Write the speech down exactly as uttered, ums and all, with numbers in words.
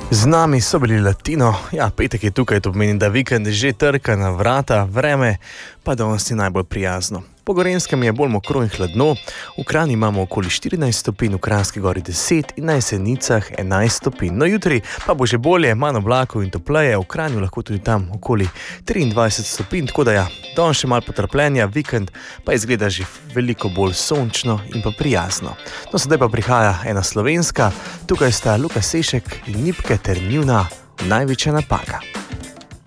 Z nami so bili Latino, ja, petek je tukaj, to pomeni, da vikend že trka na vrata, vreme pa danes je najbolj prijazno. Po Gorenjskem je bolj mokro in hladno, v Kranji imamo okoli štirinajst stopinj, v Kranjski Gori deset in na Jesenicah enajst stopinj. No, jutri pa bo že bolje, manj oblakov in topleje, v Kranju lahko tudi tam okoli triindvajset stopinj, tako da ja, danes še malo potrpljenja, vikend pa izgleda že veliko bolj sončno in pa prijazno. No, sedaj pa prihaja ena slovenska, tukaj sta Luka Sešek in Nipke ter njuna Največja napaka.